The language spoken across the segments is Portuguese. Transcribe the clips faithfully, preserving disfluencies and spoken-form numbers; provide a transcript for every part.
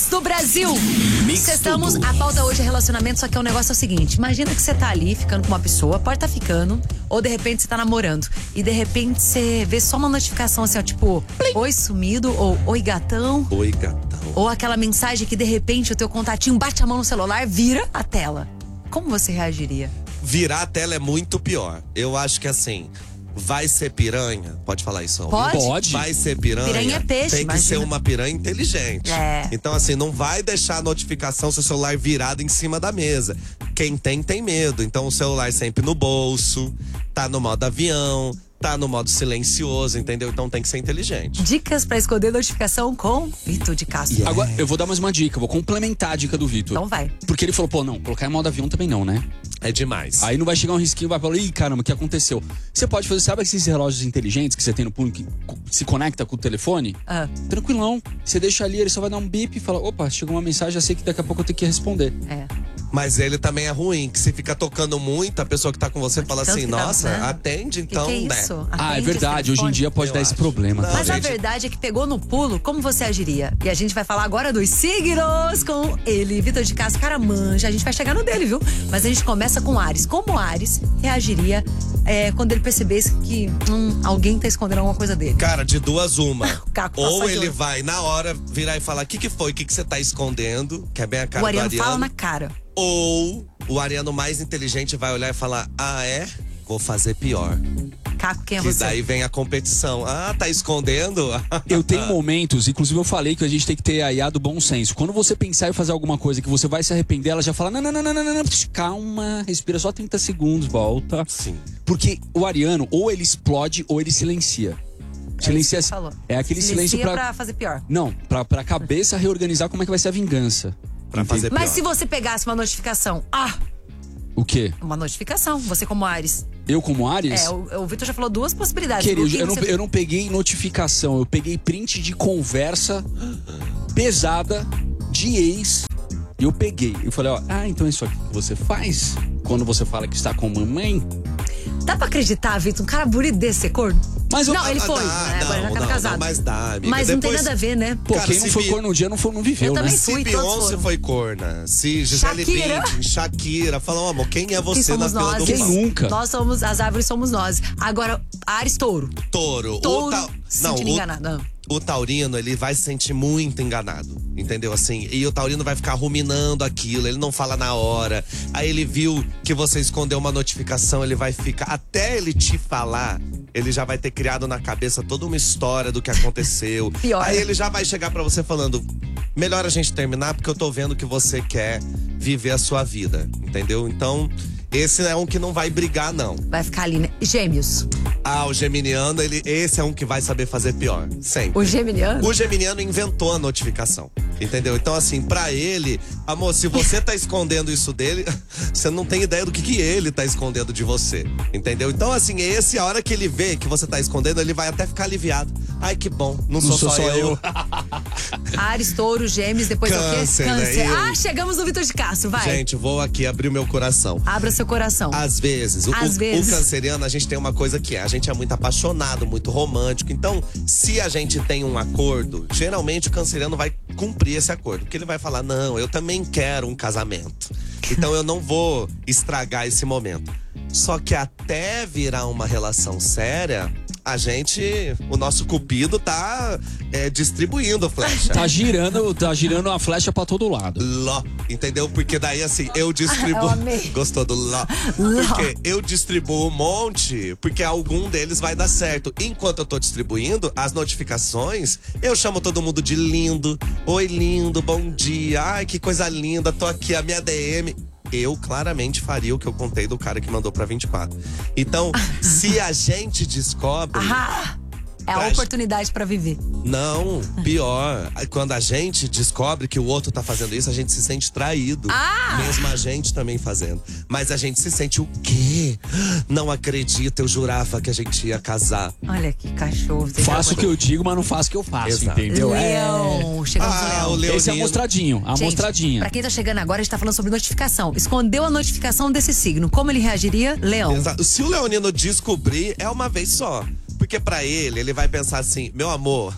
Mix do Brasil. Mix Estamos, tudo. a pauta hoje é relacionamento, só que é um negócio é o seguinte: imagina que você tá ali ficando com uma pessoa, pode tá ficando, ou de repente você tá namorando, e de repente você vê só uma notificação assim, ó, tipo, oi sumido, ou oi gatão. Oi, gatão. Ou aquela mensagem que de repente o teu contatinho bate a mão no celular, vira a tela. Como você reagiria? Virar a tela é muito pior. Eu acho que assim, vai ser piranha. Pode falar isso? Pode? Pode. Vai ser piranha. Piranha é peixe, Tem que imagina. ser uma piranha inteligente. É. Então, assim, não vai deixar a notificação, seu celular virado em cima da mesa. Quem tem, tem medo. Então, o celular sempre no bolso, tá no modo avião, tá no modo silencioso, entendeu? Então tem que ser inteligente. Dicas pra esconder notificação com Vitor de Castro. Yeah. Agora, eu vou dar mais uma dica, vou complementar a dica do Vitor. Então vai. Porque ele falou, pô, não, colocar em modo avião também não, né? É demais. Aí não vai chegar um risquinho, vai falar, ih, caramba, o que aconteceu? Você pode fazer, sabe esses relógios inteligentes que você tem no punho que se conecta com o telefone? Ah. Tranquilão. Você deixa ali, ele só vai dar um bip e fala, opa, chegou uma mensagem, já sei que daqui a pouco eu tenho que responder. É. Mas ele também é ruim, que se fica tocando muito, a pessoa que tá com você fala Tanto assim, que tá, nossa, né? atende Que então, que é né? isso? Ah, é Atende verdade, o hoje em telefone? dia pode Eu dar esse acho. problema. Não, Mas a gente. verdade é que pegou no pulo, como você agiria? E a gente vai falar agora dos signos com ele, Vitor de Castro, cara manja. A gente vai chegar no dele, viu? Mas a gente começa com Áries. Como Áries reagiria é, quando ele percebesse que hum, alguém tá escondendo alguma coisa dele? Cara, de duas uma. Caco Ou passa de ele olho. vai na hora virar e falar, o que que foi? O que que você tá escondendo? Que é bem a cara O Ariano do Ariano. fala na cara. Ou o Ariano mais inteligente vai olhar e falar, ah é? Vou fazer pior. Caco, quem é Que você? daí vem a competição. Ah, tá escondendo? Eu tenho momentos, inclusive eu falei que a gente tem que ter a I A do bom senso. Quando você pensar em fazer alguma coisa que você vai se arrepender, ela já fala, não, não, não, não, não, não, não. Calma, respira só trinta segundos, volta. Sim. Porque o Ariano, ou ele explode, ou ele silencia. Silencia, isso que você falou. é aquele Silencia silêncio pra... pra fazer pior. Não, pra, pra cabeça reorganizar como é que vai ser a vingança. Pra fazer pior. Mas se você pegasse uma notificação, ah, O quê? uma notificação, você como Áries. Eu como Áries? É, o, o Vitor já falou duas possibilidades. Querido, O que eu não, você- eu não peguei notificação, eu peguei print de conversa pesada de ex. E eu peguei. Eu falei, ó, ah, então é isso aqui que você faz quando você fala que está com mamãe? Dá pra acreditar, Vitor? Um cara bonito desse ser corno? Mas eu- Não, ele Ah, foi, dá, né? Agora não, já tá não, casado. não, mas dá, amiga. Mas não tem Depois- nada a ver, né? Pô, Cara, quem não se foi vi- corno um dia não, foi, não viveu, Eu né? também Se fui, todos Beyoncé foram. foi corna, se Gisele Shakira. Bündchen, Shakira, falam, amor, quem é Quem você na somos fila nós? do Quem pão? nunca? Nós somos, as árvores somos nós. Agora, Áries Touro. Touro. Touro o ta... se Não, sentindo o... enganado. Ah. o taurino, ele vai se sentir muito enganado, entendeu? Assim, e o taurino vai ficar ruminando aquilo, ele não fala na hora. Aí ele viu que você escondeu uma notificação, ele vai ficar, até ele te falar, ele já vai ter criado na cabeça toda uma história do que aconteceu. Pior. Aí ele já vai chegar pra você falando, melhor a gente terminar porque eu tô vendo que você quer viver a sua vida, entendeu? Então, esse é um que não vai brigar, não. Vai ficar ali, né? Gêmeos. Ah, o geminiano, ele, esse é um que vai saber fazer pior, sempre. O geminiano? O geminiano inventou a notificação, entendeu? Então, assim, pra ele, amor, se você tá escondendo isso dele, você não tem ideia do que, que ele tá escondendo de você, entendeu? Então, assim, esse, a hora que ele vê que você tá escondendo, ele vai até ficar aliviado. Ai, que bom, não, sou, sou só, só eu. eu. Ares, Touro, Gêmeos, depois Câncer, é o quê? né? Câncer. Eu- Ah, chegamos no Vitor de Castro, vai. Gente, vou aqui abrir o meu coração. Abra seu coração. Às vezes, o, Às o- vezes. o canceriano, a gente tem uma coisa que é, a gente é muito apaixonado, muito romântico. Então, se a gente tem um acordo, geralmente o canceriano vai cumprir esse acordo. Porque ele vai falar, não, eu também quero um casamento. Então eu não vou estragar esse momento. Só que até virar uma relação séria, a gente, o nosso cupido tá é, distribuindo flecha. Tá girando, tá girando a flecha pra todo lado. Ló, entendeu? Porque daí assim, eu Eu distribuo. amei. Gostou do ló? Ló. Porque eu distribuo um monte, porque algum deles vai dar certo. Enquanto eu tô distribuindo as notificações, eu chamo todo mundo de lindo. Oi, lindo, bom dia. Ai, que coisa linda, tô aqui, a minha D M. Eu claramente faria o que eu contei do cara que mandou pra vinte e quatro. Então, se a gente descobre. Ah, é a Pra- oportunidade pra viver. Não, pior. Quando a gente descobre que o outro tá fazendo isso, a gente se sente traído. Ah! Mesmo a gente também fazendo. Mas a gente se sente o quê? Não acredito, eu jurava que a gente ia casar. Olha que cachorro. Você Faço o já- que eu digo, mas não faço o que eu faço, Exato. entendeu? É. Leão. Chegamos no Ah, Leão. o Leonino. Esse é amostradinho, a Gente, amostradinha. pra quem tá chegando agora, a gente tá falando sobre notificação. Escondeu a notificação desse signo. Como ele reagiria? Leão. Exato. Se o leonino descobrir, é uma vez só. Porque pra ele, ele vai pensar assim, meu amor,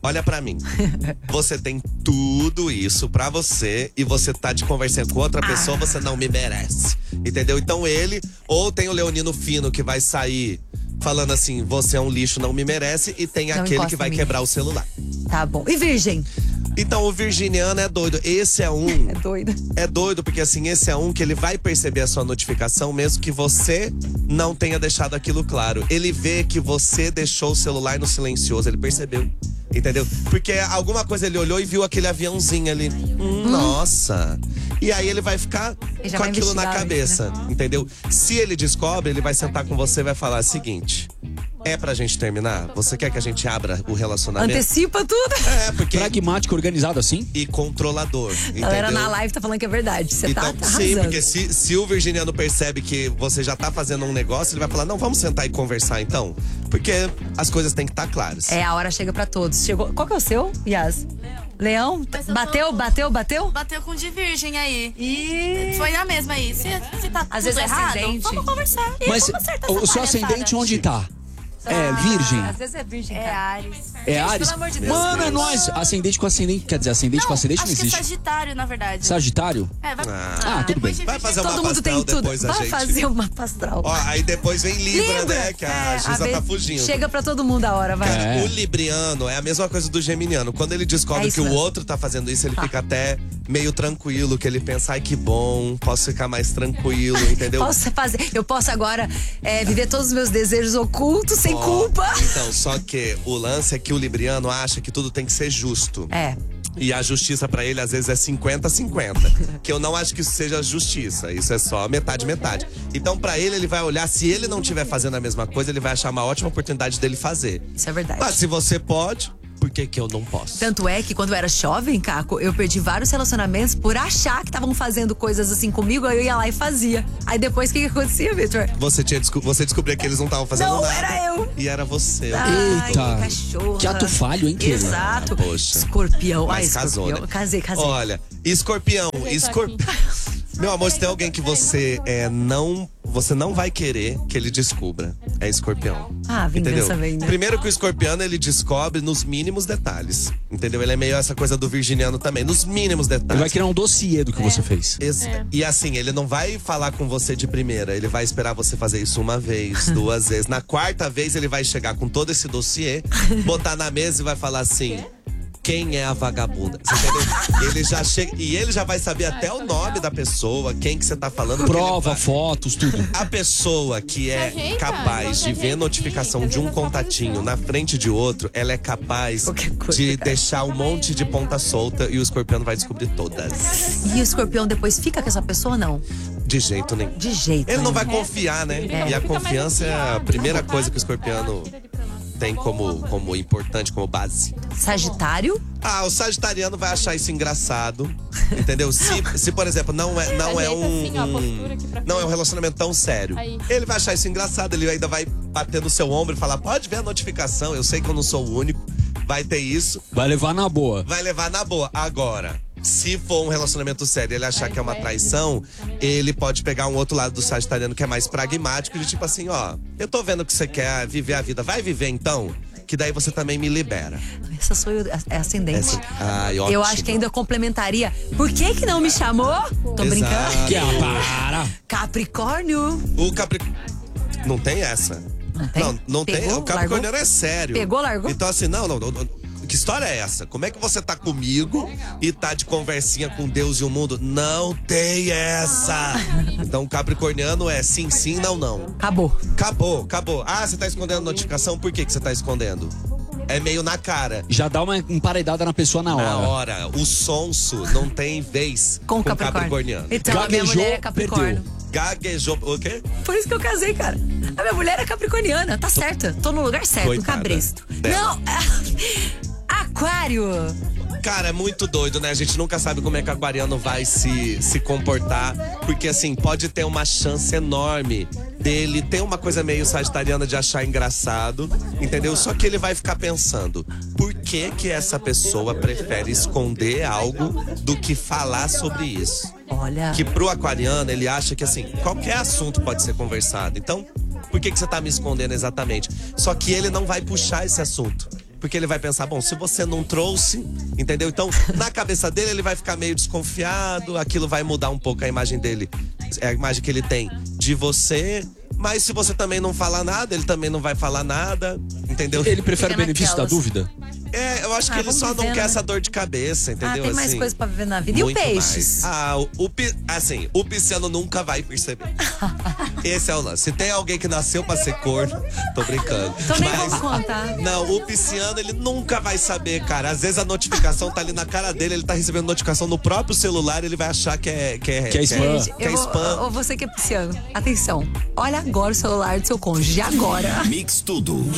olha pra mim. Você tem tudo isso pra você e você tá de conversando com outra pessoa, você não me merece. Entendeu? Então ele, ou tem o leonino fino que vai sair falando assim, você é um lixo, não me merece, e tem Não aquele encosta que vai em mim. quebrar o celular. Tá bom. E virgem? Então o virginiano é doido. Esse é um… É doida. É doido, porque assim, esse é um que ele vai perceber a sua notificação mesmo que você não tenha deixado aquilo claro. Ele vê que você deixou o celular no silencioso, ele percebeu. Entendeu? Porque alguma coisa ele olhou e viu aquele aviãozinho ali. Hum, nossa! E aí ele vai ficar Ele já com vai aquilo na investigar cabeça, isso, entendeu? Se ele descobre, ele vai sentar com você e vai falar o seguinte… É pra gente terminar? Você quer que a gente abra o relacionamento? Antecipa tudo. É, porque… Pragmático, organizado assim? E controlador, A galera entendeu? na live tá falando que é verdade. Você Então, tá, tá sim, arrasando. porque se, se o virginiano percebe que você já tá fazendo um negócio, ele vai falar, não, vamos sentar e conversar então. Porque as coisas têm que estar claras. É, a hora chega pra todos. Chegou. Qual que é o seu, Yas? Leão? Mas eu Bateu, tô- bateu, bateu? Bateu com de virgem aí. E… Foi na mesma aí. Se, se tá Às tudo vezes é errado, ascendente. vamos conversar. E Mas vamos acertar o essa seu palhaçada. ascendente onde tá? É virgem? Às vezes é virgem, É cara. Ares. É Gente, Ares? pelo amor de Deus. Mano, é nóis. Ascendente com ascendente. Quer dizer, ascendente com ascendente não acho que é existe. Sagitário, na verdade. Sagitário? É, vai… Ah, tudo depois bem. de Vai fazer uma Todo mundo tem astral tudo. depois a Vai gente. fazer uma astral. Ó, aí depois vem Libra, né? Que a É, Gisa vez- tá fugindo. Chega pra todo mundo a hora, vai. Cara, É. o libriano é a mesma coisa do geminiano. Quando ele descobre É isso que o mesmo. outro tá fazendo isso, ele fica até meio tranquilo, que ele pensa, ai que bom, posso ficar mais tranquilo, entendeu? Posso fazer, eu posso agora é, viver todos os meus desejos ocultos sem Ó, culpa. Então, só que o lance é que o libriano acha que tudo tem que ser justo. É. E a justiça pra ele às vezes é cinquenta a cinquenta. Que eu não acho que isso seja justiça. Isso é só metade, metade. Então pra ele, ele vai olhar, se ele não estiver fazendo a mesma coisa, ele vai achar uma ótima oportunidade dele fazer. Isso é verdade. Mas se você pode, por que que eu não posso? Tanto é que quando eu era jovem, Caco, eu perdi vários relacionamentos por achar que estavam fazendo coisas assim comigo, aí eu ia lá e fazia. Aí depois, o que, que acontecia, Victor? Você, tinha desco você descobria que eles não estavam fazendo Não, nada. era eu. E era você. Ai, Eita. cachorra. Que ato falho, hein, querido? Exato. Poxa. Escorpião. Mas Ai, casou, escorpião. né? Casei, casei. Olha, escorpião, escorpião. Meu amor, se tem alguém que você é, não, você não vai querer que ele descubra, é escorpião. Ah, vingança Entendeu? vem, né? Primeiro que o escorpiano, ele descobre nos mínimos detalhes. Entendeu? Ele é meio essa coisa do virginiano também, nos mínimos Ele detalhes. vai criar um dossiê do que você fez. Ex- E assim, ele não vai falar com você de primeira, ele vai esperar você fazer isso uma vez, duas vezes. Na quarta vez, ele vai chegar com todo esse dossiê, botar na mesa e vai falar assim… Quem é a vagabunda? Você entendeu? Ele já chega. E ele já vai saber até o nome da pessoa, quem que você tá falando. porque ele Prova, vai- fotos, tudo. A pessoa que é capaz de ver notificação de um contatinho na frente de outro, ela é capaz Qualquer coisa, de cara. deixar um monte de ponta solta e o escorpião vai descobrir todas. E o escorpião depois fica com essa pessoa ou não? De jeito nenhum. De jeito. Ele não né? vai confiar, né? E a confiança é a primeira coisa que o escorpiano tem como, como importante, como base. Sagitário? Ah, o sagitariano vai achar isso engraçado, entendeu? Se, se por exemplo, não é, não é um, Ajeita assim, ó, a um- postura aqui pra não é um frente. relacionamento tão sério. Aí. Ele vai achar isso engraçado, ele ainda vai bater no seu ombro e falar, pode ver a notificação, eu sei que eu não sou o único, vai ter isso, Vai levar na boa. vai levar na boa. Agora, se for um relacionamento sério e ele achar que é uma traição, ele pode pegar um outro lado do sagitariano que é mais pragmático, de tipo assim, ó, eu tô vendo que você quer viver a vida, vai viver então? Que daí você também me libera. Essa sou eu, é ascendente. Essa- Ai, ótimo. Eu acho que ainda complementaria. Por que que não me chamou? Tô Exato. brincando. Que é, para. Capricórnio. O Capricórnio. Não tem essa. Não tem? Não, não tem. Pegou, O Capricorniano é sério. Pegou, largou? Então, assim, não, não, não, não. Que história é essa? Como é que você tá comigo e tá de conversinha com Deus e o mundo? Não tem essa! Então, o Capricorniano é sim, sim, não, não. Acabou. Acabou, acabou. Ah, você tá escondendo notificação? Por que, que você tá escondendo? É meio na cara. Já dá uma emparedada na pessoa na Na hora. hora. O sonso não tem vez Com, com Capricórnio. Capricorniano. Então, a minha Gaguejou, mulher é Capricórnio. perdeu. Gaguejou. O quê? Por isso que eu casei, cara. A minha mulher é capricorniana, tá certa. Tô no lugar certo, no Coitada cabresto. dela. Não, aquário. Cara, é muito doido, né? A gente nunca sabe como é que o aquariano vai se, se comportar. Porque, assim, pode ter uma chance enorme dele ter uma coisa meio sagitariana de achar engraçado, entendeu? Só que ele vai ficar pensando, por que que essa pessoa prefere esconder algo do que falar sobre isso? Olha. Que pro aquariano, ele acha que, assim, qualquer assunto pode ser conversado. Então, por que que você tá me escondendo exatamente? Só que ele não vai puxar esse assunto. Porque ele vai pensar, bom, se você não trouxe, entendeu? Então, na cabeça dele, ele vai ficar meio desconfiado, aquilo vai mudar um pouco a imagem dele, a imagem que ele tem de você. Mas se você também não falar nada, ele também não vai falar nada, entendeu? Ele prefere o Fica benefício da naquelas. dúvida? É, eu acho que Ah, ele vamos só não vivendo, quer né? essa dor de cabeça, entendeu? Ah, tem mais Assim, coisa pra viver na vida. E o muito peixes? mais. Ah, o, o pi- assim, o pisciano nunca vai perceber. Esse é o lance. Se tem alguém que nasceu pra ser corno, tô brincando. Então nem Mas- vamos contar. Não, o pisciano, ele nunca vai saber, cara. Às vezes a notificação tá ali na cara dele, ele tá recebendo notificação no próprio celular, ele vai achar que é que é, Que é spam. Gente, que é eu vou, spam. ou você que é pisciano, atenção. Olha agora o celular do seu cônjuge, agora. Mix Tudo.